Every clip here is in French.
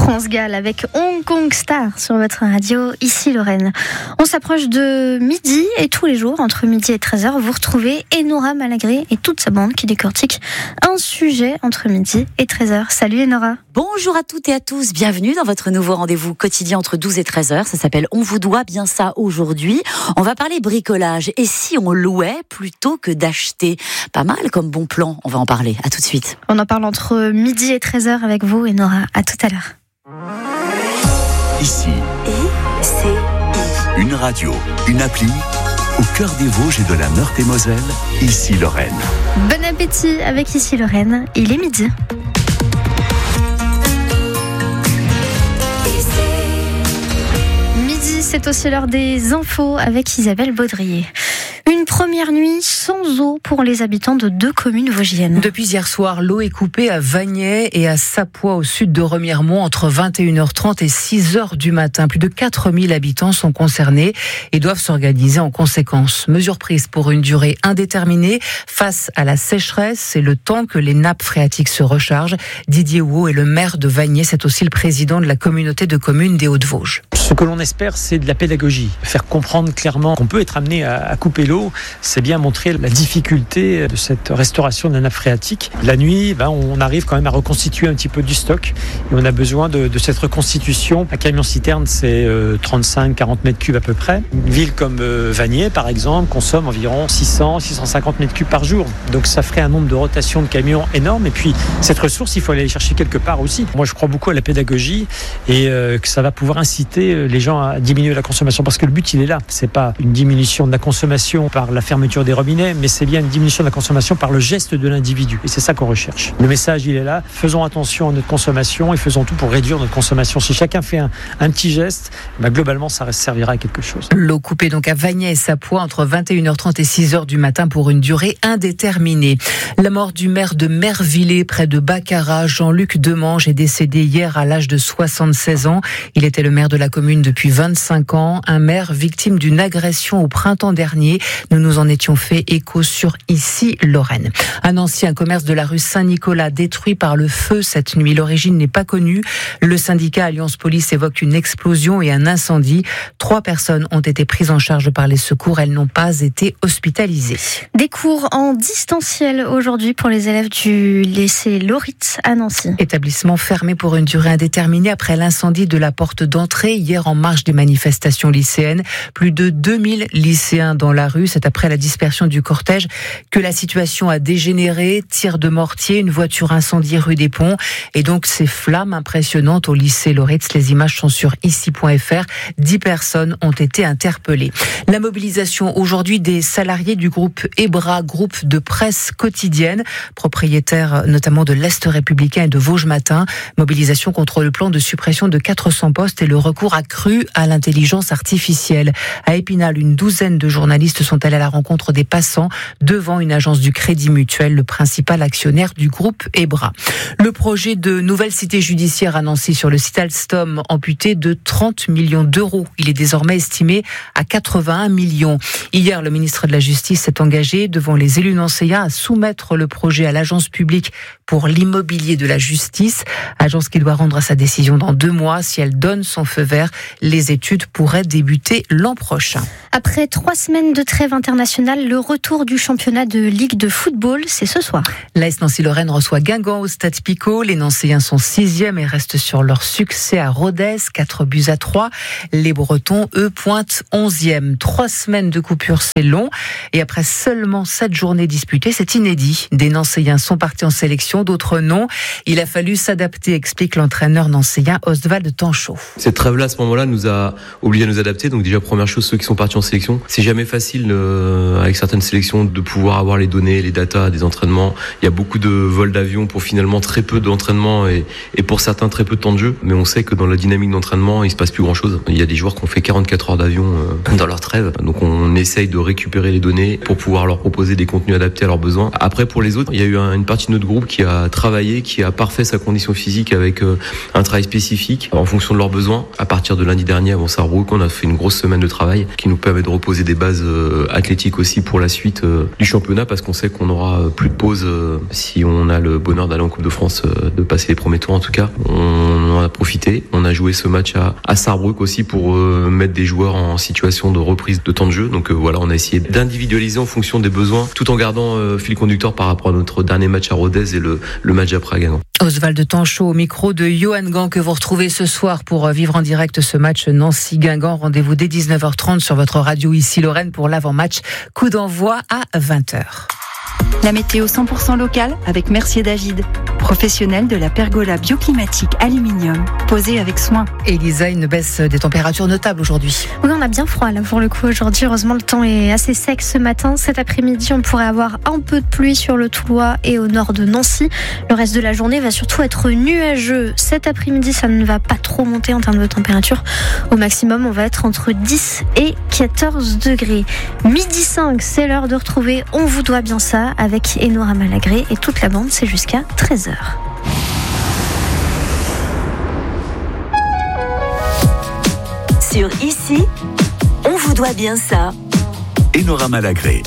France Gall avec Hong Kong Star sur votre radio, ici Lorraine. On s'approche de midi et tous les jours, entre midi et 13h, vous retrouvez Enora Malagré et toute sa bande qui décortique un sujet entre midi et 13h. Salut Enora. Bonjour à toutes et à tous, bienvenue dans votre nouveau rendez-vous quotidien entre 12 et 13h. Ça s'appelle On vous doit bien ça aujourd'hui. On va parler bricolage. Et si on louait plutôt que d'acheter? Pas mal comme bon plan, on va en parler. À tout de suite. On en parle entre midi et 13h avec vous Enora. À tout à l'heure. Ici, ICI. une radio, une appli, au cœur des Vosges et de la Meurthe-et-Moselle, ici Lorraine. Bon appétit avec ici Lorraine, il est midi. Midi, c'est aussi l'heure des infos avec Isabelle Baudrier. Une première nuit sans eau pour les habitants de 2 communes vosgiennes. Depuis hier soir, l'eau est coupée à Vagney et à Sapois au sud de Remiremont entre 21h30 et 6h du matin. Plus de 4000 habitants sont concernés et doivent s'organiser en conséquence. Mesure prise pour une durée indéterminée face à la sécheresse et le temps que les nappes phréatiques se rechargent. Didier Houot est le maire de Vagney, c'est aussi le président de la communauté de communes des Hauts-de-Vosges. Ce que l'on espère, c'est de la pédagogie. Faire comprendre clairement qu'on peut être amené à couper l'eau, c'est bien montrer la difficulté de cette restauration de la nappe phréatique. La nuit, on arrive quand même à reconstituer un petit peu du stock et on a besoin de cette reconstitution. Un camion-citerne, c'est 35-40 mètres cubes à peu près. Une ville comme Vagney, par exemple, consomme environ 600-650 mètres cubes par jour. Donc ça ferait un nombre de rotations de camions énorme. Et puis cette ressource, il faut aller chercher quelque part aussi. Moi, je crois beaucoup à la pédagogie et que ça va pouvoir inciter les gens à diminuer la consommation. Parce que le but, il est là. C'est pas une diminution de la consommation par la fermeture des robinets, mais c'est bien une diminution de la consommation par le geste de l'individu. Et c'est ça qu'on recherche. Le message, il est là. Faisons attention à notre consommation et faisons tout pour réduire notre consommation. Si chacun fait un petit geste, globalement, ça servira à quelque chose. L'eau coupée donc à Vagney et Sapois entre 21h30 et 6h du matin pour une durée indéterminée. La mort du maire de Mervillers, près de Baccarat, Jean-Luc Demange, est décédé hier à l'âge de 76 ans. Il était le maire de la commune depuis 25 ans. Un maire victime d'une agression au printemps dernier. Nous nous en étions fait écho sur ici Lorraine. Un ancien commerce de la rue Saint-Nicolas détruit par le feu cette nuit. L'origine n'est pas connue. Le syndicat Alliance Police évoque une explosion et un incendie. 3 personnes ont été prises en charge par les secours. Elles n'ont pas été hospitalisées. Des cours en distanciel aujourd'hui pour les élèves du lycée Loritz à Nancy. Établissement fermé pour une durée indéterminée après l'incendie de la porte d'entrée hier en marge des manifestations lycéennes. Plus de 2000 lycéens dans la rue. C'est après la dispersion du cortège que la situation a dégénéré. Tir de mortier, une voiture incendiée rue des Ponts et donc ces flammes impressionnantes au lycée Loritz. Les images sont sur ici.fr. 10 personnes ont été interpellées. La mobilisation aujourd'hui des salariés du groupe EBRA, groupe de presse quotidienne, propriétaire notamment de l'Est républicain et de Vosges Matin. Mobilisation contre le plan de suppression de 400 postes et le recours accru à l'intelligence artificielle. À Épinal, une douzaine de journalistes sont allés à la rencontre des passants devant une agence du Crédit Mutuel, le principal actionnaire du groupe EBRA. Le projet de nouvelle cité judiciaire à Nancy sur le site Alstom, amputé de 30 millions d'euros. Il est désormais estimé à 81 millions. Hier, le ministre de la Justice s'est engagé devant les élus nancéens à soumettre le projet à l'agence publique pour l'immobilier de la justice. Agence qui doit rendre sa décision dans 2 mois. Si elle donne son feu vert, les études pourraient débuter l'an prochain. Après 3 semaines de trêve internationale, le retour du championnat de Ligue de football, c'est ce soir. L'AS Nancy-Lorraine reçoit Guingamp au Stade Picaud. Les Nancéens sont 6e et restent sur leur succès à Rodez, 4-3. Les Bretons, eux, pointent 11e. 3 semaines de coupure, c'est long. Et après seulement 7 journées disputées, c'est inédit. Des Nancéens sont partis en sélection, d'autres non. Il a fallu s'adapter, explique l'entraîneur nancéen Oswald Tanchot. Cette trêve-là, à ce moment-là, nous a obligés à nous adapter. Donc déjà, première chose, ceux qui sont partis en sélection, c'est jamais facile avec certaines sélections de pouvoir avoir les données, les datas des entraînements. Il y a beaucoup de vols d'avion pour finalement très peu d'entraînement et pour certains très peu de temps de jeu. Mais on sait que dans la dynamique d'entraînement, il se passe plus grand-chose. Il y a des joueurs qui ont fait 44 heures d'avion dans leur trêve. Donc on essaye de récupérer les données pour pouvoir leur proposer des contenus adaptés à leurs besoins. Après, pour les autres, il y a eu une partie de notre groupe qui a travaillé, qui a parfait sa condition physique avec un travail spécifique en fonction de leurs besoins. À partir de lundi dernier, avant Sarrebruck, on a fait une grosse semaine de travail qui nous permet de reposer des bases athlétique aussi pour la suite du championnat, parce qu'on sait qu'on aura plus de pause si on a le bonheur d'aller en Coupe de France, de passer les premiers tours en tout cas. On en a profité, on a joué ce match à Sarrebruck aussi pour mettre des joueurs en situation de reprise de temps de jeu. Donc voilà, on a essayé d'individualiser en fonction des besoins, tout en gardant fil conducteur par rapport à notre dernier match à Rodez et le match après à Guingamp. Oswald Tanchot au micro de Johan Gant, que vous retrouvez ce soir pour vivre en direct ce match Nancy-Guingamp. Rendez-vous dès 19h30 sur votre radio ici Lorraine pour l'avant-match. Coup d'envoi à 20h. La météo 100% locale avec Mercier David, professionnel de la pergola bioclimatique aluminium, posée avec soin. Elisa, une baisse des températures notable aujourd'hui. Oui, on a bien froid là pour le coup aujourd'hui. Heureusement, le temps est assez sec ce matin. Cet après-midi, on pourrait avoir un peu de pluie sur le Toulois et au nord de Nancy. Le reste de la journée va surtout être nuageux. Cet après-midi, ça ne va pas trop monter en termes de température. Au maximum, on va être entre 10 et 14 degrés. Midi 5, c'est l'heure de retrouver On vous doit bien ça avec Enora Malagré et toute la bande, c'est jusqu'à 13h. Sur Ici, on vous doit bien ça. Enora Malagré.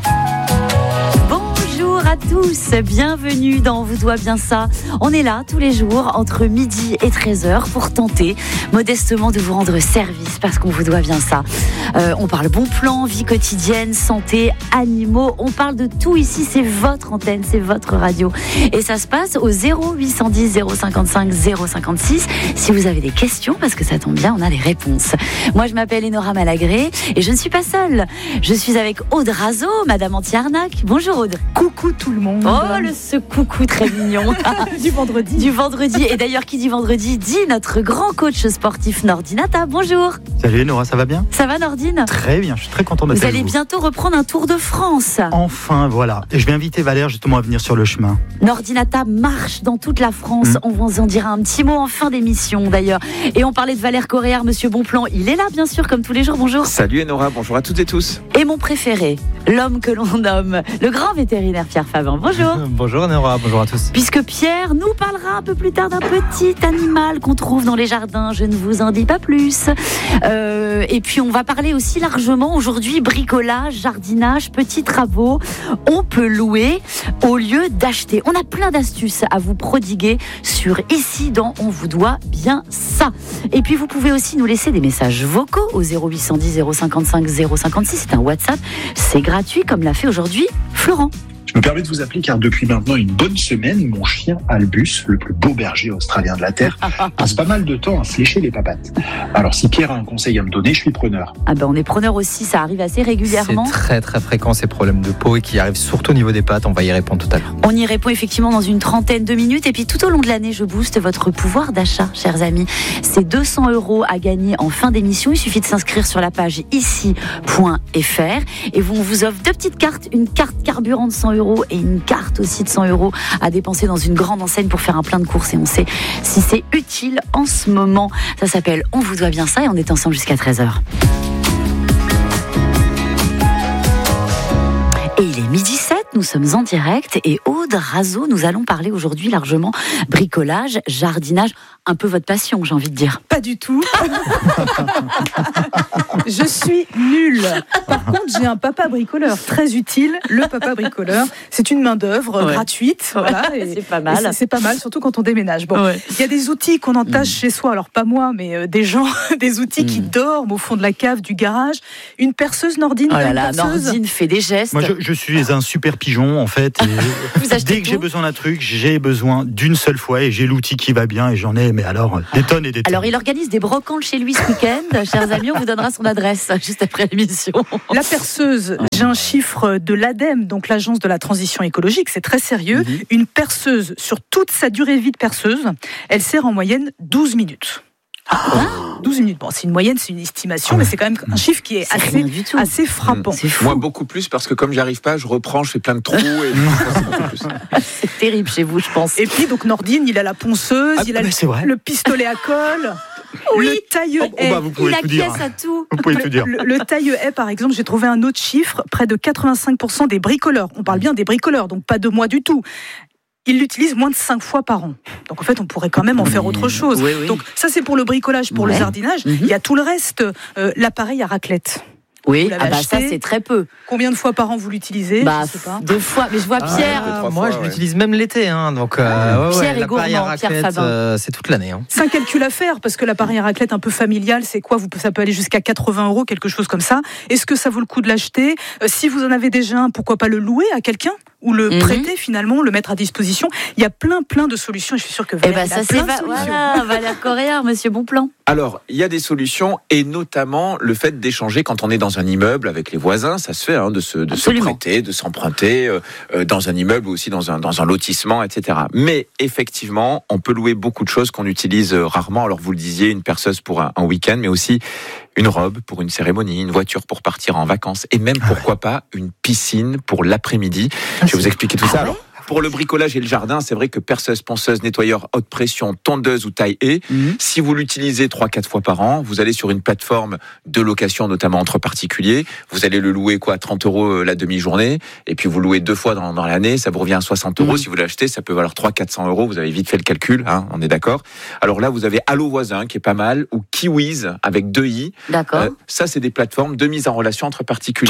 Bonjour à tous, bienvenue dans On vous doit bien ça. On est là tous les jours entre midi et 13h pour tenter modestement de vous rendre service parce qu'on vous doit bien ça. On parle bon plan, vie quotidienne, santé, animaux, on parle de tout ici, c'est votre antenne, c'est votre radio. Et ça se passe au 0810 055 056 si vous avez des questions, parce que ça tombe bien, on a les réponses. Moi je m'appelle Enora Malagré et je ne suis pas seule. Je suis avec Aude Razo, Madame Anti-Arnaque. Bonjour Aude. Coucou tout le monde. Oh, ce coucou très mignon. Du vendredi. Du vendredi. Et d'ailleurs, qui dit vendredi, dit notre grand coach sportif Nordinata. Bonjour. Salut Nora, ça va bien ? Ça va Nordine ? Très bien, je suis très content d'être Vous avec allez bientôt reprendre un Tour de France. Enfin, voilà. Et je vais inviter Valère justement à venir sur le chemin. Nordinata marche dans toute la France. On vous en dira un petit mot en fin d'émission d'ailleurs. Et on parlait de Valère Coréard, Monsieur Bonplan. Il est là bien sûr, comme tous les jours. Bonjour. Salut Enora, bonjour à toutes et tous. Et mon préféré, l'homme que l'on nomme le grand vétérinaire Pierre Favin. Bonjour. Bonjour Enora, bonjour à tous. Puisque Pierre nous parlera un peu plus tard d'un petit animal qu'on trouve dans les jardins, je ne vous en dis pas plus. Et puis on va parler aussi largement aujourd'hui bricolage, jardinage, petits travaux. On peut louer au lieu d'acheter. On a plein d'astuces à vous prodiguer sur Ici dans On vous doit bien ça. Et puis vous pouvez aussi nous laisser des messages vocaux au 0810 055 056. C'est un WhatsApp, c'est gratuit comme l'a fait aujourd'hui Florent. Je me permets de vous appeler car depuis maintenant une bonne semaine, mon chien Albus, le plus beau berger australien de la Terre, passe pas mal de temps à se lécher les papates. Alors si Pierre a un conseil à me donner, je suis preneur. Ah ben on est preneur aussi, ça arrive assez régulièrement. C'est très très fréquent ces problèmes de peau et qui arrivent surtout au niveau des pattes, on va y répondre tout à l'heure. On y répond effectivement dans une trentaine de minutes et puis tout au long de l'année, je booste votre pouvoir d'achat, chers amis. C'est 200 € à gagner en fin d'émission, il suffit de s'inscrire sur la page ici.fr et on vous offre 2 petites cartes, une carte carburant de 100 € et une carte aussi de 100 € à dépenser dans une grande enseigne pour faire un plein de courses et on sait si c'est utile en ce moment. Ça s'appelle On vous doit bien ça et on est ensemble jusqu'à 13h. Et il est 12h07, nous sommes en direct et Aude Razo, nous allons parler aujourd'hui largement bricolage, jardinage, un peu votre passion, j'ai envie de dire. Pas du tout. Je suis nulle. Par contre, j'ai un papa bricoleur très utile. Le papa bricoleur, c'est une main d'œuvre gratuite. Voilà, et, c'est pas mal. C'est pas mal, surtout quand on déménage. Bon, il y a des outils qu'on entache chez soi. Alors pas moi, mais des gens, des outils qui dorment au fond de la cave du garage. Une perceuse, Nordine. Oh là là, Nordine fait des gestes. Moi, je suis un super pigeon en fait. Et dès que j'ai besoin d'un truc, j'ai besoin d'une seule fois et j'ai l'outil qui va bien et j'en ai, mais alors des tonnes et des tonnes. Alors il organise des brocantes chez lui ce week-end. Chers amis, on vous donnera son adresse juste après l'émission. La perceuse, j'ai un chiffre de l'ADEME, donc l'Agence de la transition écologique, c'est très sérieux. Une perceuse, sur toute sa durée de vie de perceuse, elle sert en moyenne 12 minutes. 12 minutes, bon c'est une moyenne, c'est une estimation, mais c'est quand même un chiffre qui est assez frappant. Moi beaucoup plus parce que comme j'y arrive pas, je reprends, je fais plein de trous et c'est beaucoup plus. C'est terrible chez vous, je pense. Et puis donc Nordine, il a la ponceuse, il a le pistolet à colle. Oui. Le taille-haie, il acquiesce à tout. Vous pouvez tout dire. Le taille-haie, par exemple, j'ai trouvé un autre chiffre, près de 85% des bricoleurs, on parle bien des bricoleurs, donc pas de moi du tout, ils l'utilisent moins de 5 fois par an. Donc en fait, on pourrait quand même en faire autre chose. Donc ça, c'est pour le bricolage, pour le jardinage. Il y a tout le reste, l'appareil à raclette. Oui, ça c'est très peu. Combien de fois par an vous l'utilisez? Je sais pas. 2 fois, mais je vois Pierre. Moi, je l'utilise même l'été, donc Pierre est gourmand, Pierre Fabin. C'est toute l'année. C'est un calcul à faire parce que l'appareil à raclette un peu familial, c'est quoi? Ça peut aller jusqu'à 80 €, quelque chose comme ça. Est-ce que ça vaut le coup de l'acheter? Si vous en avez déjà un, pourquoi pas le louer à quelqu'un ou le prêter finalement, le mettre à disposition? Il y a plein de solutions. Et je suis sûre que Valère, Valère Correa, Monsieur Bonplan. Alors, il y a des solutions et notamment le fait d'échanger quand on est dans un immeuble avec les voisins. Ça se fait de se prêter, de s'emprunter dans un immeuble ou aussi dans un lotissement, etc. Mais effectivement, on peut louer beaucoup de choses qu'on utilise rarement. Alors, vous le disiez, une perceuse pour un week-end, mais aussi une robe pour une cérémonie, une voiture pour partir en vacances et même, pourquoi pas, une piscine pour l'après-midi. Je vais vous expliquer tout ça. Alors, pour le bricolage et le jardin, c'est vrai que perceuse, ponceuse, nettoyeur haute pression, tondeuse ou taille haie, si vous l'utilisez 3-4 fois par an, vous allez sur une plateforme de location, notamment entre particuliers, vous allez le louer 30 € la demi-journée, et puis vous louez 2 fois dans l'année, ça vous revient à 60 €. Si vous l'achetez, ça peut valoir 300-400 €, vous avez vite fait le calcul, on est d'accord. Alors là, vous avez Allo Voisin, qui est pas mal, ou Kiwiz, avec 2 i. D'accord. Ça, c'est des plateformes de mise en relation entre particuliers.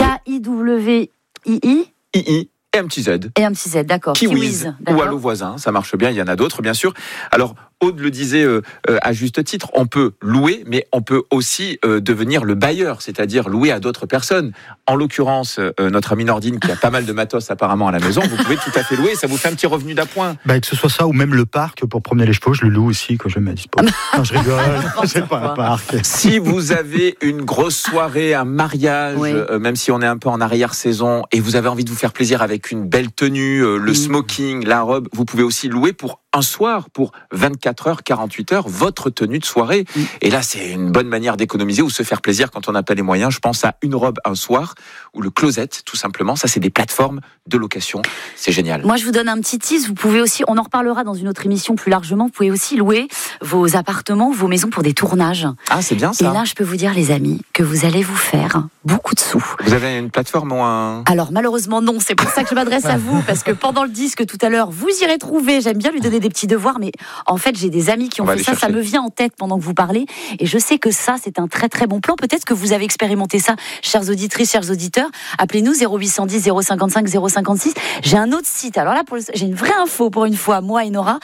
Kiwii. II. Et un petit Z. Et un petit Z, d'accord. Kiwiz ou Allo Voisin, ça marche bien, il y en a d'autres, bien sûr. Alors, Aude le disait à juste titre, on peut louer, mais on peut aussi devenir le bailleur, c'est-à-dire louer à d'autres personnes. En l'occurrence, notre ami Nordine, qui a pas mal de matos apparemment à la maison, vous pouvez tout à fait louer, ça vous fait un petit revenu d'appoint. Que ce soit ça, ou même le parc pour promener les chevaux, je le loue aussi quand je me mets à dispo. Non, je rigole, c'est pas un parc. Si vous avez une grosse soirée, un mariage, même si on est un peu en arrière-saison, et vous avez envie de vous faire plaisir avec une belle tenue, le smoking, la robe, vous pouvez aussi louer pour un soir, pour 24 heures, 48 heures, votre tenue de soirée. Et là, c'est une bonne manière d'économiser ou se faire plaisir quand on n'a pas les moyens. Je pense à Une robe, un soir, ou le Closet, tout simplement. Ça, c'est des plateformes de location. C'est génial. Moi, je vous donne un petit tease. Vous pouvez aussi, on en reparlera dans une autre émission plus largement, vous pouvez aussi louer vos appartements, vos maisons pour des tournages. Ah, c'est bien ça. Et là, je peux vous dire, les amis, que vous allez vous faire beaucoup de sous. Vous avez une plateforme ou un... Alors, malheureusement, non. C'est pour ça que je m'adresse à vous, parce que pendant le disque, tout à l'heure, vous irez trouver, j'aime bien lui donner des petits devoirs, mais en fait, j'ai des amis qui ont fait ça. Ça me vient en tête pendant que vous parlez. Et je sais que ça, c'est un très, très bon plan. Peut-être que vous avez expérimenté ça, chères auditrices, chers auditeurs. Appelez-nous 0810 055 056. J'ai un autre site. Alors là, j'ai une vraie info pour une fois, moi et Nora.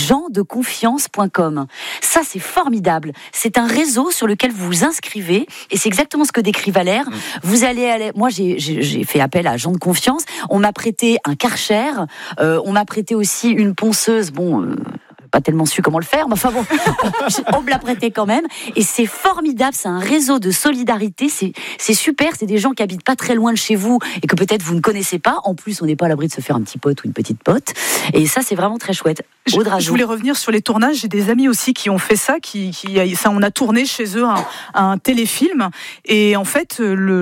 Gendeconfiance.com. Ça, c'est formidable. C'est un réseau sur lequel vous vous inscrivez. Et c'est exactement ce que décrit Valère. Vous allez moi, j'ai fait appel à Gens de Confiance. On m'a prêté un Karcher. On m'a prêté aussi une ponceuse. Pas tellement su comment le faire, mais enfin bon, on me l'a prêté quand même. Et c'est formidable, c'est un réseau de solidarité, c'est super, c'est des gens qui habitent pas très loin de chez vous et que peut-être vous ne connaissez pas. En plus, on n'est pas à l'abri de se faire un petit pote ou une petite pote. Et ça, c'est vraiment très chouette. Je voulais revenir sur les tournages. J'ai des amis aussi qui ont fait ça, on a tourné chez eux un téléfilm. Et en fait,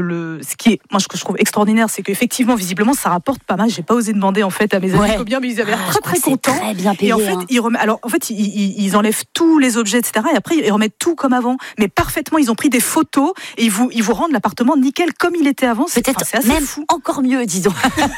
ce qui est, moi, ce que je trouve extraordinaire, c'est qu'effectivement, visiblement, ça rapporte pas mal. J'ai pas osé demander en fait à mes amis combien, mais ils avaient l'air très très contents. Très bien payé, et en fait, ils enlèvent tous les objets, etc. Et après, ils remettent tout comme avant, mais parfaitement. Ils ont pris des photos et ils vous rendent l'appartement nickel comme il était avant. Peut-être c'est assez même fou. Encore mieux, disons.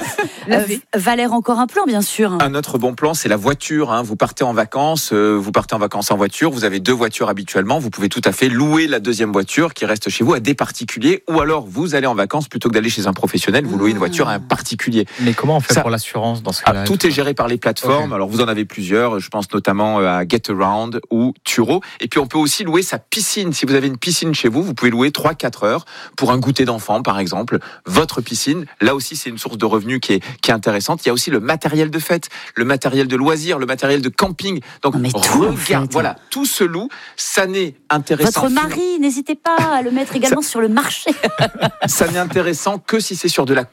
Valère, encore un plan, bien sûr. Un autre bon plan, c'est la voiture. Vous partez en vacances en voiture. Vous avez 2 voitures habituellement. Vous pouvez tout à fait louer la 2e voiture qui reste chez vous à des particuliers. Ou alors, vous allez en vacances plutôt que d'aller chez un professionnel. Vous louez une voiture à un particulier. Mais comment on fait pour l'assurance dans ce cas-là? Tout est géré par les plateformes. Okay. Alors, vous en avez plusieurs. Je pense notamment à GetAround ou Turo. Et puis, on peut aussi louer sa piscine. Si vous avez une piscine chez vous, vous pouvez louer 3-4 heures pour un goûter d'enfant, par exemple. Votre piscine. Là aussi, c'est une source de revenus qui est intéressante. Il y a aussi le matériel de fête, le matériel de loisirs, le matériel de camping. Donc, voilà, tout se loue. Ça n'est intéressant. Votre mari, n'hésitez pas à le mettre également sur le marché. Ça n'est intéressant que si c'est sur de la